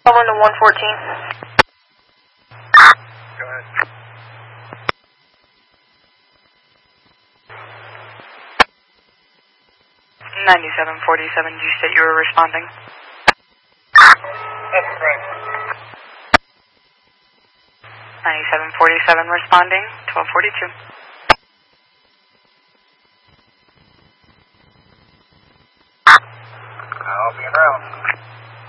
Someone to 114. Go ahead. $9747, you said you were responding? That's correct. 9747 responding, 1242. I'll be around.